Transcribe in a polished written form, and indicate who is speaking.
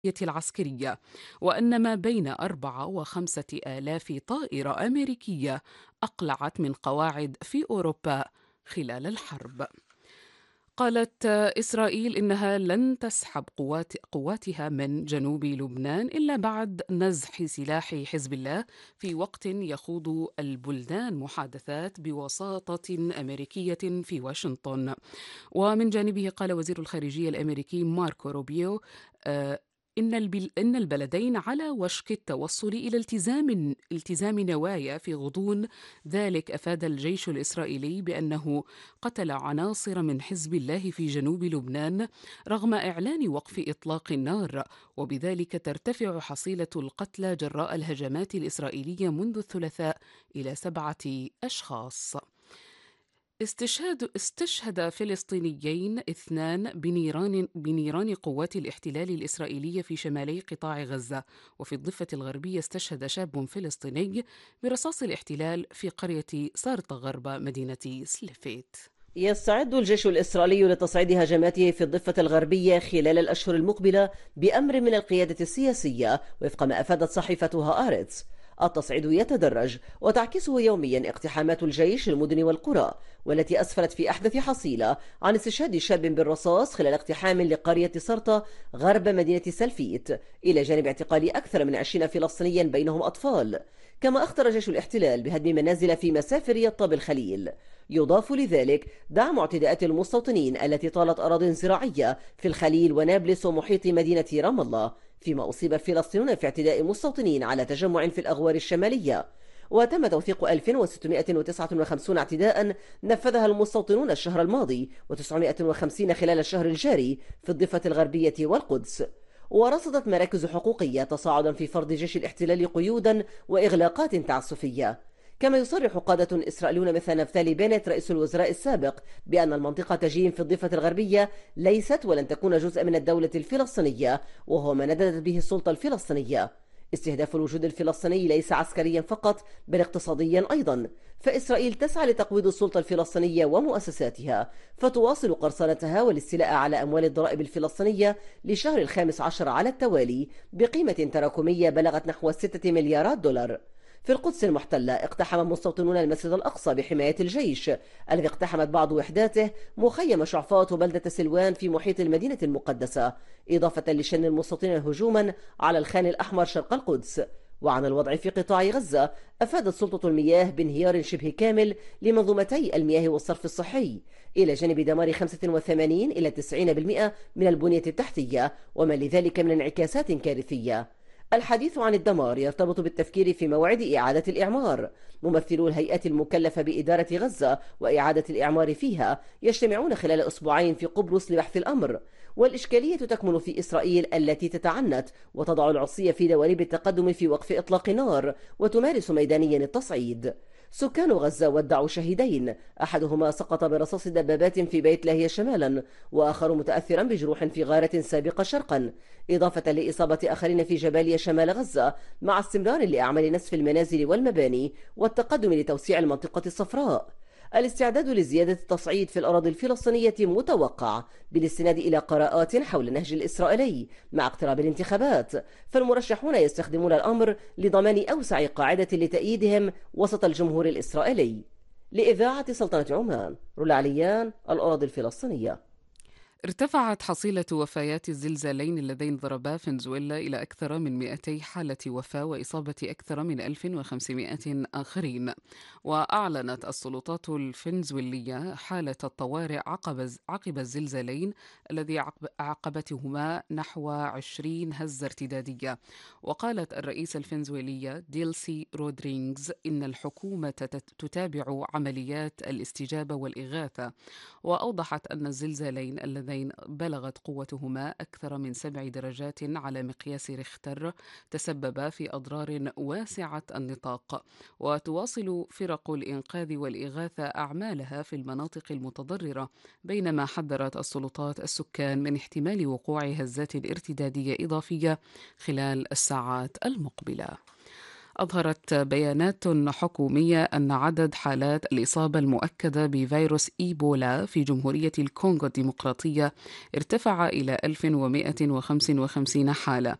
Speaker 1: العسكرية، وأن ما بين 4 و5 آلاف طائرة أمريكية أقلعت من قواعد في أوروبا خلال الحرب. قالت إسرائيل إنها لن تسحب قواتها من جنوب لبنان إلا بعد نزح سلاح حزب الله، في وقت يخوض البلدان محادثات بوساطة أمريكية في واشنطن. ومن جانبه قال وزير الخارجية الأمريكي ماركو روبيو آه، إن البلدين على وشك التوصل إلى التزام نوايا في غضون ذلك. أفاد الجيش الإسرائيلي بأنه قتل عناصر من حزب الله في جنوب لبنان رغم إعلان وقف إطلاق النار، وبذلك ترتفع حصيلة القتلى جراء الهجمات الإسرائيلية منذ الثلاثاء إلى 7 أشخاص. استشهد فلسطينيين 2 بنيران قوات الاحتلال الإسرائيلية في شمالي قطاع غزة. وفي الضفة الغربية استشهد شاب فلسطيني برصاص الاحتلال في قرية سارطة غرب مدينة سليفيت.
Speaker 2: يستعد الجيش الإسرائيلي لتصعيد هجماته في الضفة الغربية خلال الأشهر المقبلة بأمر من القيادة السياسية، وفق ما أفادت صحيفة هآرتس. التصعيد يتدرج، وتعكسه يوميا اقتحامات الجيش للمدن والقرى، والتي أسفرت في أحدث حصيلة عن استشهاد شاب بالرصاص خلال اقتحام لقرية سرطة غرب مدينة سلفيت، إلى جانب اعتقال أكثر من 20 فلسطينيا بينهم أطفال. كما أخطر جيش الاحتلال بهدم منازل في مسافر يطا بالخليل. يضاف لذلك دعم اعتداءات المستوطنين التي طالت أراضٍ زراعية في الخليل ونابلس ومحيط مدينة رام الله، فيما أصيب الفلسطينيون في اعتداء مستوطنين على تجمع في الأغوار الشمالية. وتم توثيق 2659 اعتداء نفذها المستوطنون الشهر الماضي، و950 خلال الشهر الجاري في الضفة الغربية والقدس. ورصدت مراكز حقوقية تصاعدا في فرض جيش الاحتلال قيودا وإغلاقات تعسفية. كما يصرح قادة إسرائيليون مثل نفتالي بنت رئيس الوزراء السابق بأن المنطقة تجين في الضفة الغربية ليست ولن تكون جزء من الدولة الفلسطينية، وهو ما نددت به السلطة الفلسطينية. استهداف الوجود الفلسطيني ليس عسكريا فقط بل اقتصاديا أيضا، فإسرائيل تسعى لتقويض السلطة الفلسطينية ومؤسساتها، فتواصل قرصنتها والاستيلاء على أموال الضرائب الفلسطينية لشهر الخامس عشر على التوالي بقيمة تراكمية بلغت نحو 6 مليارات دولار. في القدس المحتلة اقتحم مستوطنون المسجد الأقصى بحماية الجيش، الذي اقتحمت بعض وحداته مخيم شعفاط وبلدة سلوان في محيط المدينة المقدسة، إضافة لشن المستوطنين هجوما على الخان الأحمر شرق القدس. وعن الوضع في قطاع غزة، أفادت سلطة المياه بانهيار شبه كامل لمنظومتي المياه والصرف الصحي، إلى جانب دمار 85 إلى 90% من البنية التحتية، وما لذلك من انعكاسات كارثية. الحديث عن الدمار يرتبط بالتفكير في موعد إعادة الإعمار. ممثلو الهيئات المكلفة بإدارة غزة وإعادة الإعمار فيها يجتمعون خلال أسبوعين في قبرص لبحث الأمر، والإشكالية تكمن في إسرائيل التي تتعنت وتضع العصي في دواليب التقدم في وقف إطلاق نار وتمارس ميدانيا التصعيد. سكان غزة ودعوا شهيدين، أحدهما سقط برصاص دبابات في بيت لاهيا شمالا، وآخر متأثرا بجروح في غارة سابقة شرقا، إضافة لإصابة آخرين في جباليا شمال غزة، مع استمرار لأعمال نسف المنازل والمباني والتقدم لتوسيع المنطقة الصفراء. الاستعداد لزيادة التصعيد في الأراضي الفلسطينية متوقع بالاستناد إلى قراءات حول النهج الإسرائيلي مع اقتراب الانتخابات، فالمرشحون يستخدمون الأمر لضمان أوسع قاعدة لتأييدهم وسط الجمهور الإسرائيلي. لإذاعة سلطنة عمان، رولا عليان، الأراضي الفلسطينية.
Speaker 1: ارتفعت حصيلة وفيات الزلزالين اللذين ضربا فنزويلا إلى أكثر من 200 حالة وفاة وإصابة أكثر من 1500 آخرين. وأعلنت السلطات الفنزويلية حالة الطوارئ عقب الزلزالين الذي عقبتهما نحو 20 هزة ارتدادية. وقالت الرئيسة الفنزويلية ديلسي رودرينغز إن الحكومة تتابع عمليات الاستجابة والإغاثة. وأوضحت أن الزلزالين اللذين بلغت قوتهما أكثر من 7 درجات على مقياس ريختر تسببا في أضرار واسعة النطاق. وتواصل فرق الإنقاذ والإغاثة أعمالها في المناطق المتضررة، بينما حذرت السلطات السكان من احتمال وقوع هزات ارتدادية إضافية خلال الساعات المقبلة. أظهرت بيانات حكومية أن عدد حالات الإصابة المؤكدة بفيروس إيبولا في جمهورية الكونغو الديمقراطية ارتفع إلى 1155 حالة،